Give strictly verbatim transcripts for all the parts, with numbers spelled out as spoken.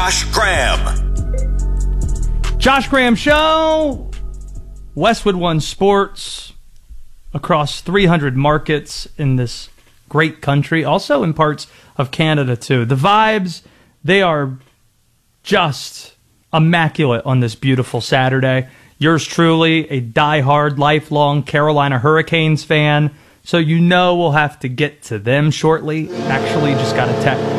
Josh Graham. Josh Graham Show, Westwood One Sports, across three hundred markets in this great country, also in parts of Canada too. The vibes, they are just immaculate on this beautiful Saturday. Yours truly, a diehard, lifelong Carolina Hurricanes fan, so you know we'll have to get to them shortly. Actually, just got a text.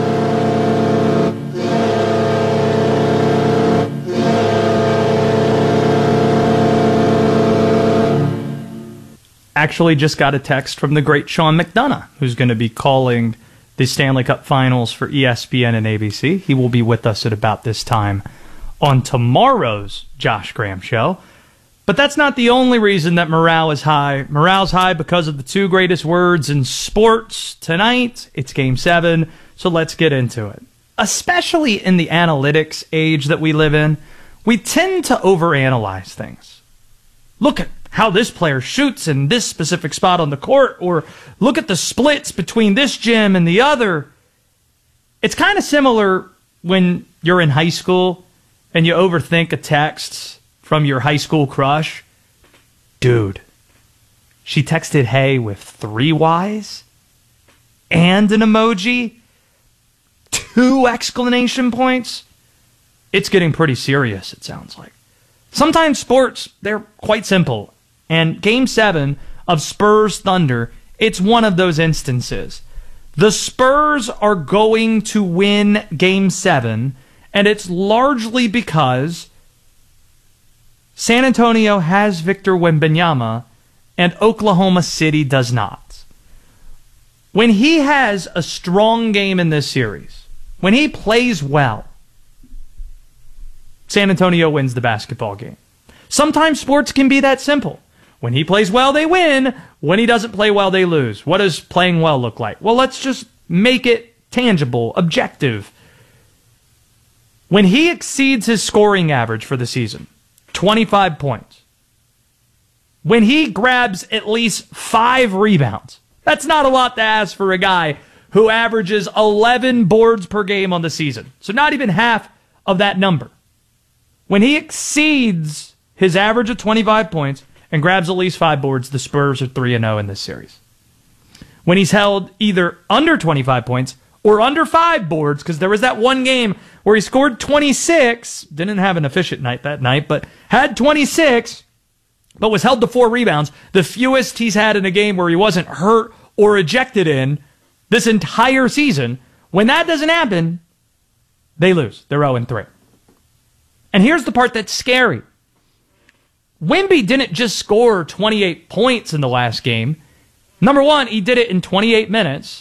Actually, just got a text from the great Sean McDonough, who's going to be calling the Stanley Cup Finals for E S P N and A B C. He will be with us at about this time on tomorrow's Josh Graham Show. But that's not the only reason that morale is high. Morale's high because of the two greatest words in sports tonight. It's Game seven, so let's get into it. Especially in the analytics age that we live in, we tend to overanalyze things. Look at how this player shoots in this specific spot on the court, or look at the splits between this gym and the other. It's kind of similar when you're in high school and you overthink a text from your high school crush. Dude, she texted hey with three Y's and an emoji, two exclamation points. It's getting pretty serious, it sounds like. Sometimes sports, they're quite simple. And Game seven of Spurs Thunder, it's one of those instances. The Spurs are going to win Game seven, and it's largely because San Antonio has Victor Wembanyama and Oklahoma City does not. When he has a strong game in this series, when he plays well, San Antonio wins the basketball game. Sometimes sports can be that simple. When he plays well, they win. When he doesn't play well, they lose. What does playing well look like? Well, let's just make it tangible, objective. When he exceeds his scoring average for the season, twenty-five points. When he grabs at least five rebounds, that's not a lot to ask for a guy who averages eleven boards per game on the season. So not even half of that number. When he exceeds his average of twenty-five points and grabs at least five boards, the Spurs are three and oh in this series. When he's held either under twenty-five points or under five boards, because there was that one game where he scored twenty-six, didn't have an efficient night that night, but had twenty-six, but was held to four rebounds, the fewest he's had in a game where he wasn't hurt or ejected in this entire season. When that doesn't happen, they lose. They're oh and three. And here's the part that's scary. Wemby didn't just score twenty-eight points in the last game. Number one, he did it in twenty-eight minutes.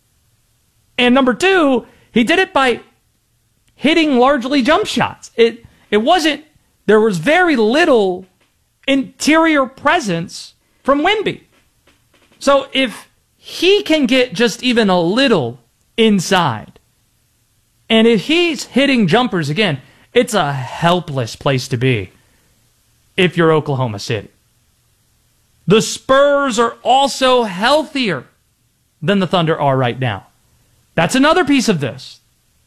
And number two, he did it by hitting largely jump shots. It it wasn't, there was very little interior presence from Wemby. So if he can get just even a little inside, and if he's hitting jumpers again, it's a helpless place to be if you're Oklahoma City. The Spurs are also healthier than the Thunder are right now. That's another piece of this.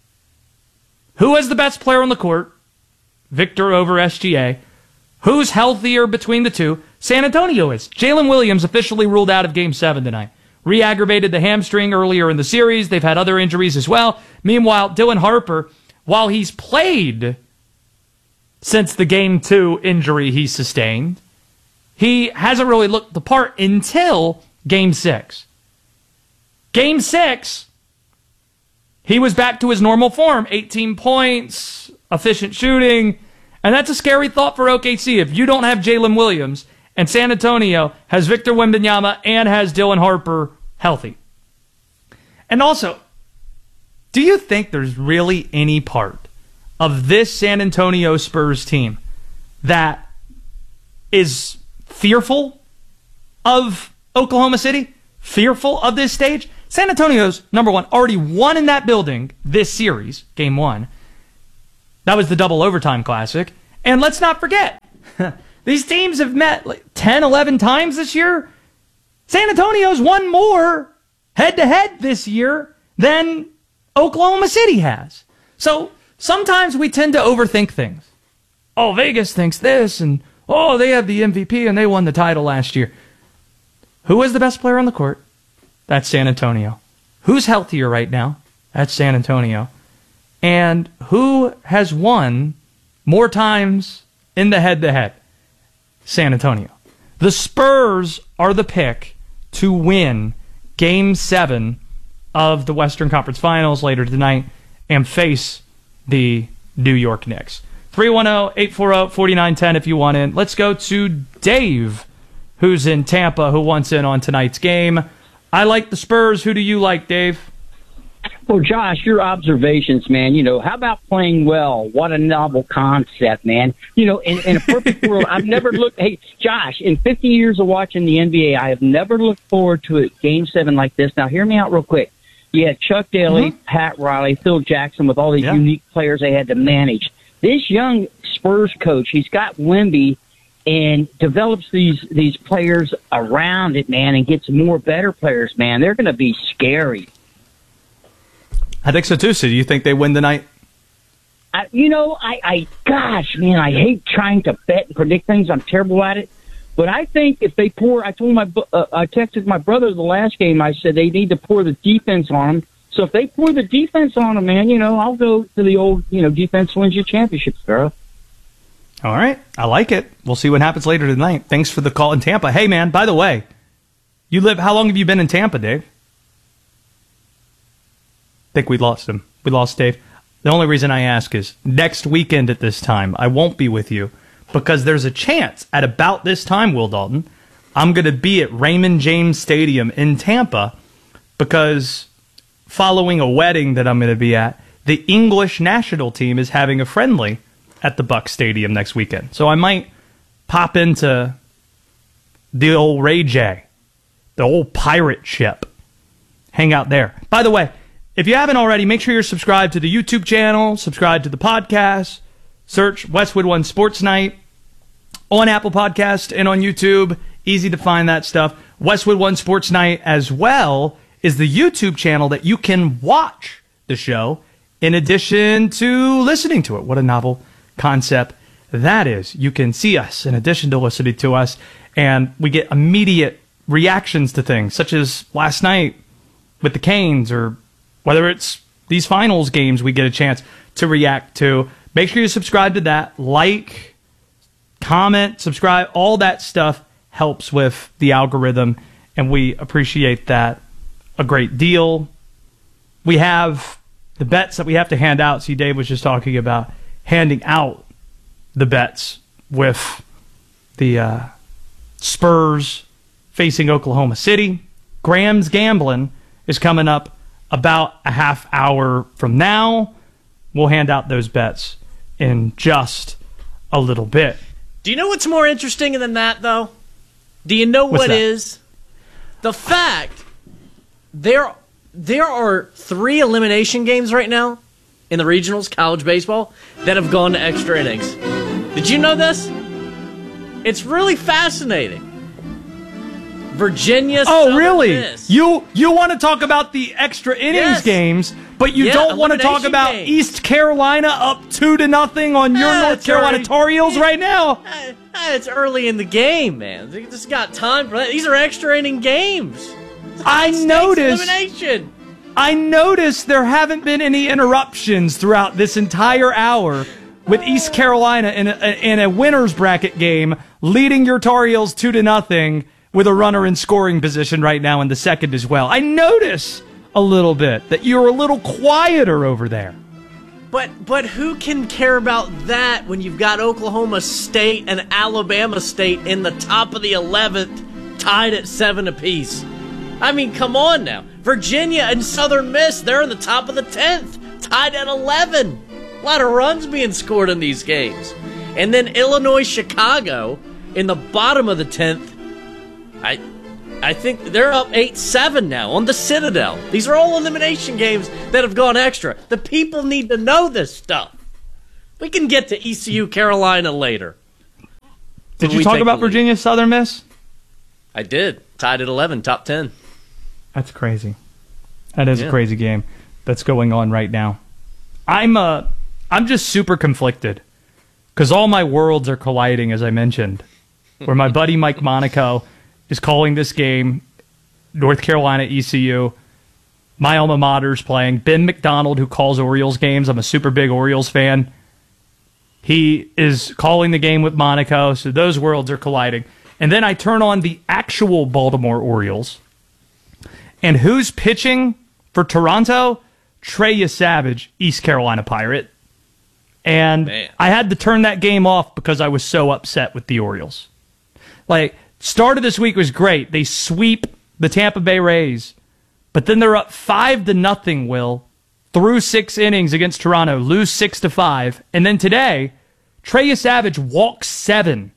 Who has the best player on the court? Victor over S G A. Who's healthier between the two? San Antonio is. Jalen Williams officially ruled out of Game seven tonight. Re-aggravated the hamstring earlier in the series. They've had other injuries as well. Meanwhile, Dylan Harper, while he's played since the Game two injury he sustained, he hasn't really looked the part until Game six. Game six, he was back to his normal form. eighteen points, efficient shooting, and that's a scary thought for O K C. If you don't have Jalen Williams and San Antonio has Victor Wembanyama and has Dylan Harper healthy. And also, do you think there's really any part of this San Antonio Spurs team that is fearful of Oklahoma City? Fearful of this stage? San Antonio's, number one, already won in that building this series, game one. That was the double overtime classic. And let's not forget, these teams have met like ten, eleven times this year. San Antonio's won more head-to-head this year than Oklahoma City has. So sometimes we tend to overthink things. Oh, Vegas thinks this, and oh, they have the M V P and they won the title last year. Who is the best player on the court? That's San Antonio. Who's healthier right now? That's San Antonio. And who has won more times in the head-to-head? San Antonio. The Spurs are the pick to win Game seven of the Western Conference Finals later tonight and face the New York Knicks. three one zero, eight four zero, four nine one zero if you want in. Let's go to Dave, who's in Tampa, who wants in on tonight's game. I like the Spurs. Who do you like, Dave? Well, Josh, your observations, man, you know, how about playing well? What a novel concept, man. You know, in, in a perfect world, I've never looked, hey, Josh, in fifty years of watching the N B A, I have never looked forward to a game seven like this. Now, hear me out real quick. You had Chuck Daly, mm-hmm. Pat Riley, Phil Jackson with all these yeah. unique players they had to manage. This young Spurs coach, he's got Wemby and develops these, these players around it, man, and gets more better players, man. They're going to be scary. I think so, too. So do you think they win tonight? I, you know, I, I, gosh, man, I hate trying to bet and predict things. I'm terrible at it. But I think if they pour, I told my, uh, I texted my brother the last game. I said they need to pour the defense on them. So if they pour the defense on them, man, you know, I'll go to the old, you know, defense wins your championship, Sparrow. All right. I like it. We'll see what happens later tonight. Thanks for the call in Tampa. Hey, man, by the way, you live, how long have you been in Tampa, Dave? I think we lost him. We lost Dave. The only reason I ask is next weekend at this time, I won't be with you because there's a chance at about this time, Will Dalton, I'm going to be at Raymond James Stadium in Tampa because following a wedding that I'm going to be at, the English national team is having a friendly at the Buck Stadium next weekend. So I might pop into the old Ray J, the old pirate ship, hang out there. By the way, if you haven't already, make sure you're subscribed to the YouTube channel, subscribe to the podcast, search Westwood One Sports Night on Apple Podcast and on YouTube. Easy to find that stuff. Westwood One Sports Night as well is the YouTube channel that you can watch the show in addition to listening to it. What a novel concept that is. You can see us in addition to listening to us, and we get immediate reactions to things, such as last night with the Canes, or whether it's these finals games we get a chance to react to. Make sure you subscribe to that. Like, comment, subscribe. All that stuff helps with the algorithm, and we appreciate that a great deal. We have the bets that we have to hand out. See, Dave was just talking about handing out the bets with the uh, Spurs facing Oklahoma City. Graham's Gambling is coming up about a half hour from now. We'll hand out those bets in just a little bit. Do you know what's more interesting than that, though? Do you know What's what that? is? The fact there there are three elimination games right now in the regionals, college baseball, that have gone to extra innings. Did you know this? It's really fascinating. Virginia. Oh, Southern really? Miss. You you want to talk about the extra innings Yes. games, but you Yeah, don't want to talk elimination about games. East Carolina up two to nothing on your Ah, North it's Carolina already- Tar Heels right now. Eh, eh, It's early in the game, man. They just got time for that. These are extra inning games. I Stakes noticed. elimination. I noticed there haven't been any interruptions throughout this entire hour with East Carolina in a, in a winner's bracket game, leading your Tar Heels two to nothing with a runner in scoring position right now in the second as well. I notice a little bit that you're a little quieter over there. But but who can care about that when you've got Oklahoma State and Alabama State in the top of the eleventh, tied at seven apiece? I mean, come on now. Virginia and Southern Miss, they're in the top of the tenth, tied at eleven. A lot of runs being scored in these games. And then Illinois, Chicago in the bottom of the tenth. I I think they're up eight seven now on the Citadel. These are all elimination games that have gone extra. The people need to know this stuff. We can get to E C U Carolina later. Did When you we talk take about the lead. Virginia Southern Miss? I did. Tied at eleven, top ten. That's crazy. That is Yeah. a crazy game that's going on right now. I'm uh I'm just super conflicted because all my worlds are colliding, as I mentioned, where my buddy Mike Monaco is calling this game, North Carolina E C U. My alma mater's playing. Ben McDonald, who calls Orioles games. I'm a super big Orioles fan. He is calling the game with Monaco, so those worlds are colliding. And then I turn on the actual Baltimore Orioles. And who's pitching for Toronto? Trey Yesavage, East Carolina Pirate. And Man. I had to turn that game off because I was so upset with the Orioles. Like, start of this week was great. They sweep the Tampa Bay Rays. But then they're up five to nothing, Will, through six innings against Toronto, lose six to five. And then today, Trey Yesavage walks seven.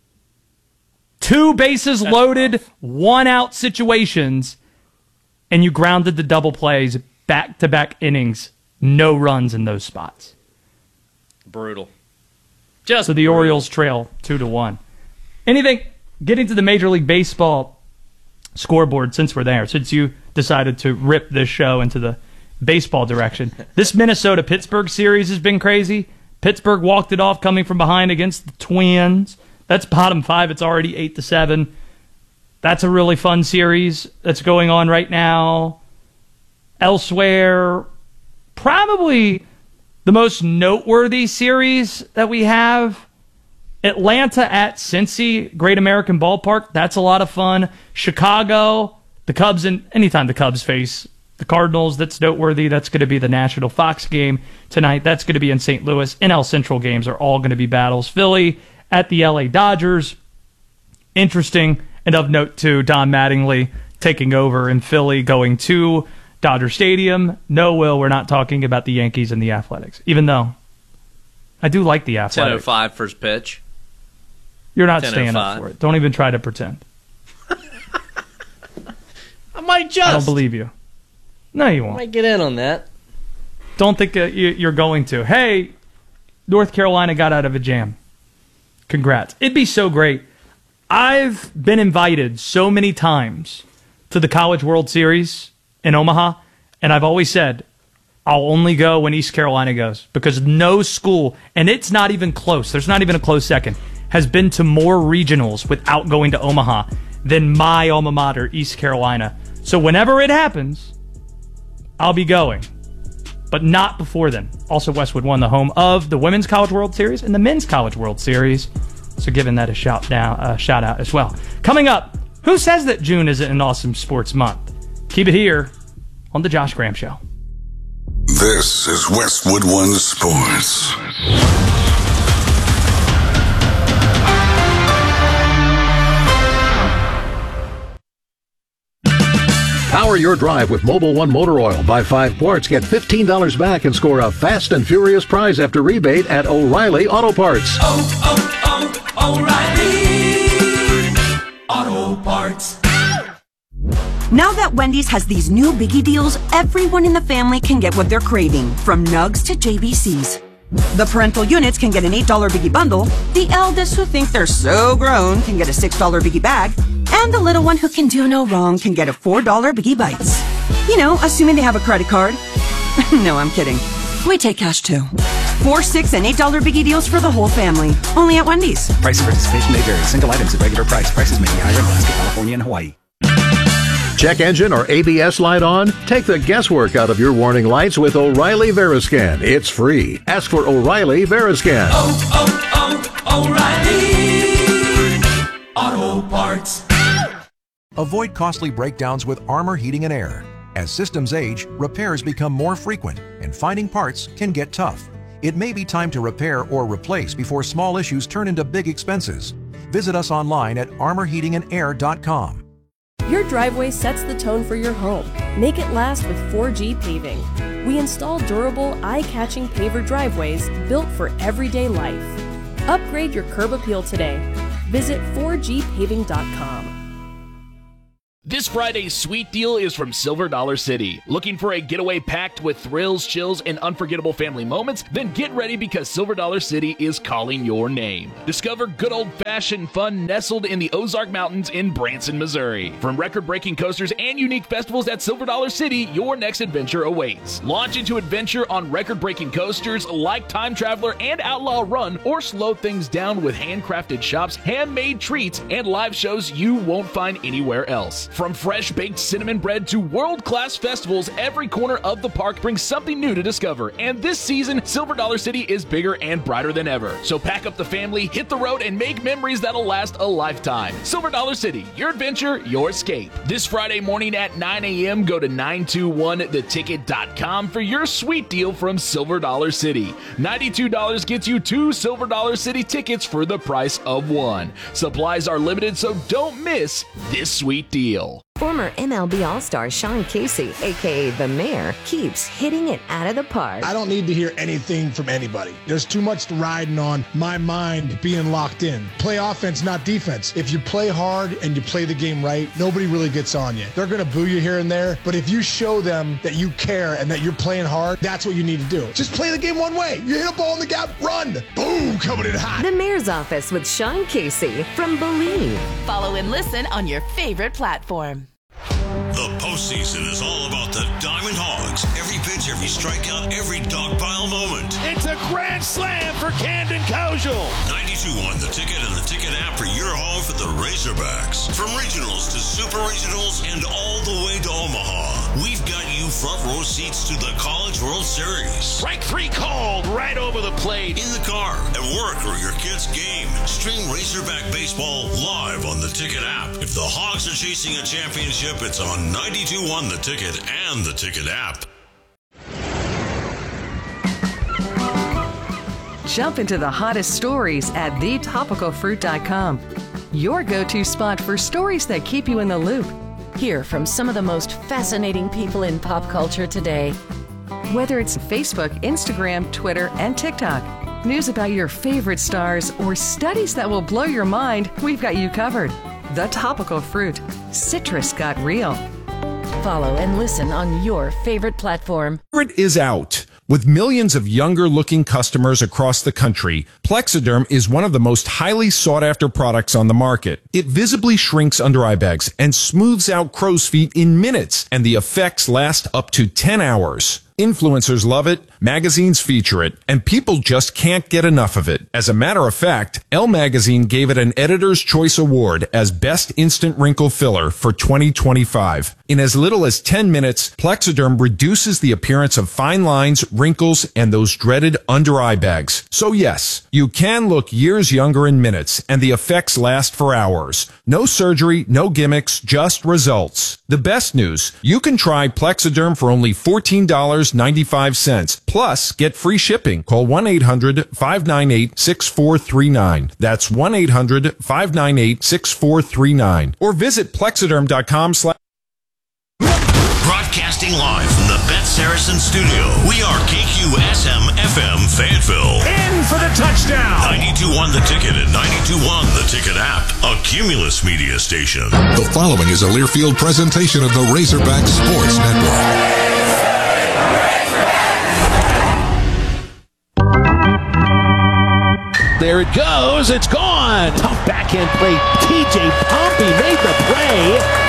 Two bases That's loaded, rough. one out situations, and you grounded the double plays back-to-back innings. No runs in those spots. Brutal. Just so the brutal. Orioles trail two to one. Anything, getting to the Major League Baseball scoreboard, since we're there, since you decided to rip this show into the baseball direction. This Minnesota-Pittsburgh series has been crazy. Pittsburgh walked it off coming from behind against the Twins. That's bottom five. It's already eight to seven. That's a really fun series that's going on right now. Elsewhere, probably the most noteworthy series that we have, Atlanta at Cincy, Great American Ballpark. That's a lot of fun. Chicago, the Cubs, and anytime the Cubs face the Cardinals, that's noteworthy. That's going to be the National Fox game tonight. That's going to be in Saint Louis. N L Central games are all going to be battles. Philly at the L A Dodgers. Interesting. And of note, too, Don Mattingly taking over in Philly, going to Dodger Stadium. No, Will, we're not talking about the Yankees and the Athletics, even though I do like the Athletics. ten oh five first pitch. You're not staying up for it. Don't even try to pretend. I might just. I don't believe you. No, you won't. I might get in on that. Don't think uh, you, you're going to. Hey, North Carolina got out of a jam. Congrats. It'd be so great. I've been invited so many times to the College World Series in Omaha, and I've always said, I'll only go when East Carolina goes, because no school, and it's not even close, there's not even a close second, has been to more regionals without going to Omaha than my alma mater, East Carolina. So whenever it happens, I'll be going, but not before then. Also, Westwood won the home of the Women's College World Series and the Men's College World Series, so giving that a shout down, uh, shout out as well. Coming up, who says that June isn't an awesome sports month? Keep it here on the Josh Graham Show. This is Westwood One Sports. Power your drive with Mobil One Motor Oil. Buy five quarts, get fifteen dollars back, and score a fast and furious prize after rebate at O'Reilly Auto Parts. Oh, oh, oh, O'Reilly Auto Parts. Now that Wendy's has these new biggie deals, everyone in the family can get what they're craving, from nugs to J B Cs. The parental units can get an eight dollar biggie bundle, the eldest who think they're so grown can get a six dollar biggie bag, and the little one who can do no wrong can get a four dollar biggie bites. You know, assuming they have a credit card. No, I'm kidding. We take cash too. Four, six, and eight dollar biggie deals for the whole family. Only at Wendy's. Price and participation may vary. Single items at regular price. Prices may be higher in Alaska, California, and Hawaii. Check engine or A B S light on? Take the guesswork out of your warning lights with O'Reilly Veriscan. It's free. Ask for O'Reilly Veriscan. Oh, oh, oh, O'Reilly Auto Parts. Avoid costly breakdowns with Armor Heating and Air. As systems age, repairs become more frequent, and finding parts can get tough. It may be time to repair or replace before small issues turn into big expenses. Visit us online at armor heating and air dot com. Your driveway sets the tone for your home. Make it last with four G Paving. We install durable, eye-catching paver driveways built for everyday life. Upgrade your curb appeal today. Visit four G paving dot com. This Friday's sweet deal is from Silver Dollar City. Looking for a getaway packed with thrills, chills, and unforgettable family moments? Then get ready because Silver Dollar City is calling your name. Discover good old-fashioned fun nestled in the Ozark Mountains in Branson, Missouri. From record-breaking coasters and unique festivals at Silver Dollar City, your next adventure awaits. Launch into adventure on record-breaking coasters like Time Traveler and Outlaw Run, or slow things down with handcrafted shops, handmade treats, and live shows you won't find anywhere else. From fresh-baked cinnamon bread to world-class festivals, every corner of the park brings something new to discover. And this season, Silver Dollar City is bigger and brighter than ever. So pack up the family, hit the road, and make memories that'll last a lifetime. Silver Dollar City, your adventure, your escape. This Friday morning at nine a.m., go to nine two one the ticket dot com for your sweet deal from Silver Dollar City. ninety-two dollars gets you two Silver Dollar City tickets for the price of one. Supplies are limited, so don't miss this sweet deal. Former M L B All-Star Sean Casey, a k a. The Mayor, keeps hitting it out of the park. I don't need to hear anything from anybody. There's too much riding on my mind being locked in. Play offense, not defense. If you play hard and you play the game right, nobody really gets on you. They're going to boo you here and there, but if you show them that you care and that you're playing hard, that's what you need to do. Just play the game one way. You hit a ball in the gap, run. Boom, coming in hot. The Mayor's Office with Sean Casey from Believe. Follow and listen on your favorite platform. The postseason is all about the Diamond Hogs. Every pitch, every strikeout, every dogpile moment. It's a grand slam for Camden Kojal. ninety-two one The Ticket and the Ticket app for your home for the Razorbacks. From regionals to super regionals and all the way to Omaha, we've got you front row seats to the College World Series. Strike three called right over the plate. In the car, at work, or your kid's game. Stream Razorback Baseball live on the Ticket app. If the Hogs are chasing a championship, it's on ninety-two one The Ticket and the Ticket app. Jump into the hottest stories at the topical fruit dot com. Your go-to spot for stories that keep you in the loop. Hear from some of the most fascinating people in pop culture today. Whether it's Facebook, Instagram, Twitter, and TikTok, news about your favorite stars, or studies that will blow your mind, we've got you covered. The Topical Fruit. Citrus got real. Follow and listen on your favorite platform. It is out. With millions of younger-looking customers across the country, Plexiderm is one of the most highly sought-after products on the market. It visibly shrinks under-eye bags and smooths out crow's feet in minutes, and the effects last up to ten hours. Influencers love it, magazines feature it, and people just can't get enough of it. As a matter of fact, Elle Magazine gave it an Editor's Choice Award as Best Instant Wrinkle Filler for twenty twenty-five. In as little as ten minutes, Plexiderm reduces the appearance of fine lines, wrinkles, and those dreaded under-eye bags. So yes, you can look years younger in minutes, and the effects last for hours. No surgery, no gimmicks, just results. The best news, you can try Plexiderm for only fourteen dollars and ninety-five cents. Plus, get free shipping. Call one eight hundred five nine eight six four three nine. That's one eight hundred five nine eight six four three nine. Or visit plexiderm dot com slash Broadcasting live from the Bet Saracen studio, we are K Q S M F M Fayetteville. In for the touchdown. ninety-two one The Ticket and ninety-two one The Ticket app, a Cumulus media station. The following is a Learfield presentation of the Razorback Sports Network. There it goes. It's gone. Tough backhand play. T J Pompey made the play.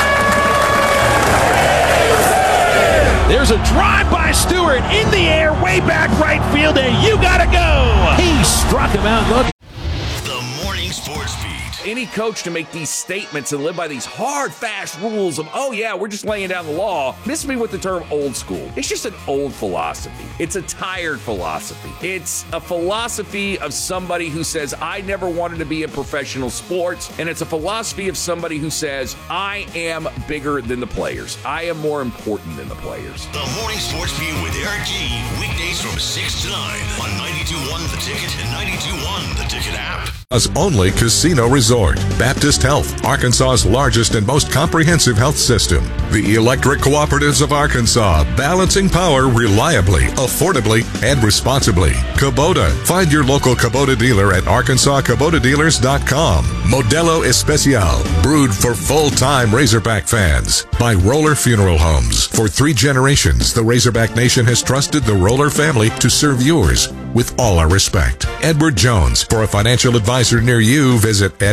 There's a drive by Stewart in the air, way back right field, and you gotta go. He struck him out. Look. The Morning Sports Beat. Any coach to make these statements and live by these hard, fast rules of, oh yeah, we're just laying down the law, miss me with the term old school. It's just an old philosophy. It's a tired philosophy. It's a philosophy of somebody who says, I never wanted to be in professional sports, and it's a philosophy of somebody who says, I am bigger than the players. I am more important than the players. The Morning Sports Beat with Eric G, weekdays from six to nine on ninety-two point one The Ticket and ninety-two point one The Ticket app. As only casino resort. Baptist Health, Arkansas's largest and most comprehensive health system. The Electric Cooperatives of Arkansas, balancing power reliably, affordably, and responsibly. Kubota. Find your local Kubota dealer at arkansas kubota dealers dot com. Modelo Especial, brewed for full-time Razorback fans. By Roller Funeral Homes. For three generations, the Razorback Nation has trusted the Roller family to serve yours with all our respect. Edward Jones. For a financial advisor near you, visit Ed